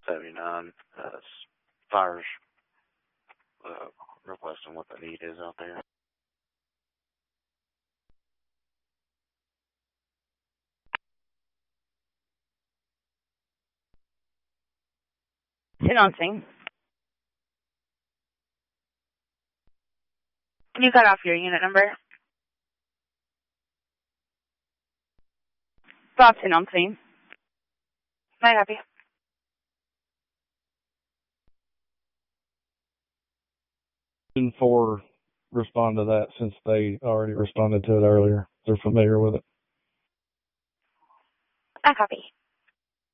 79. Fire's requesting what the need is out there. Announcing. Can you cut off your unit number? Bob announcing. May I help you? For respond to that since they already responded to it earlier. They're familiar with it. I copy.